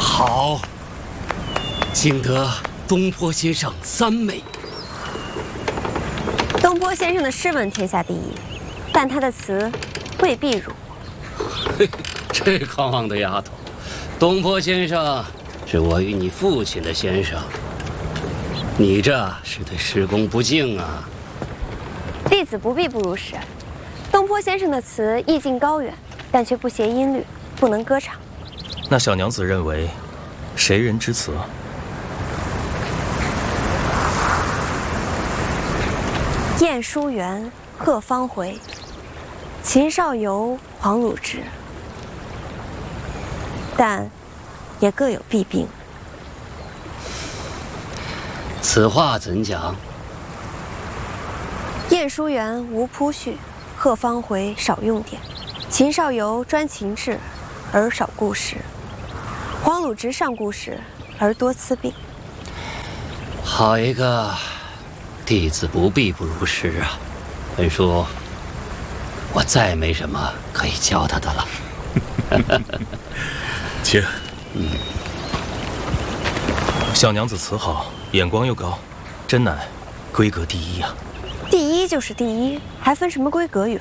好，敬得东坡先生3美。 东坡先生的诗文天下第一，但他的词未必如我。 这狂妄的丫头，东坡先生是我与你父亲的先生，你这是对师公不敬啊！ 弟子不必不如时。东坡先生的词意境高远，但却不谐音律，不能歌唱。 那小娘子认为，谁人之词？ 晏殊园鹤方回，秦少游黄汝直。但也各有弊病。 此话怎讲？ 晏殊园无铺叙，鹤方回少用典，秦少游专情志而少故事，黄汝直善故事而多词病。 好一个弟子不必不如师啊！本书我再没什么可以教他的了。 请。小娘子词好，眼光又高，真乃闺阁第一呀！ 第一就是第一，还分什么规格与